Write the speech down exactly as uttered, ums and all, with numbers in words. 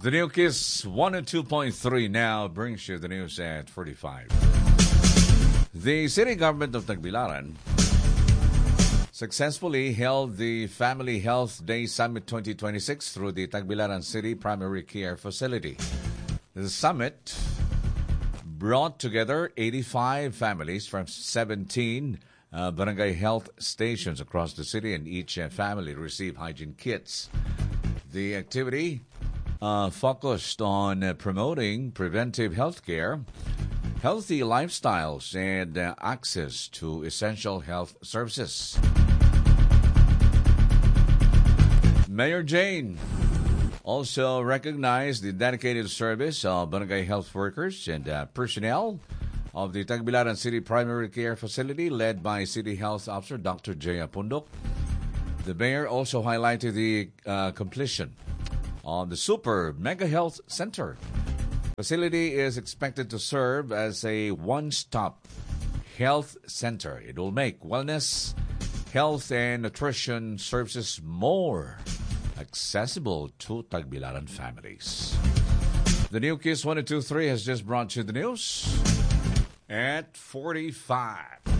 The new Kiss one oh two point three now brings you the news at forty-five. The city government of Tagbilaran successfully held the Family Health Day Summit twenty twenty-six through the Tagbilaran City Primary Care Facility. The summit brought together eighty-five families from seventeen uh, barangay health stations across the city, and each uh, family received hygiene kits. The activity uh, focused on uh, promoting preventive health care, healthy lifestyles, and uh, access to essential health services. Mayor Jane also recognized the dedicated service of barangay health workers and uh, personnel of the Tagbilaran City Primary Care Facility led by City Health Officer Doctor Jaya Pundok. The mayor also highlighted the uh, completion of the Super Mega Health Center. Facility is expected to serve as a one-stop health center. It will make wellness, health, and nutrition services more accessible to Tagbilaran families. The new Kiss one oh two point three has just brought you the news at forty-five.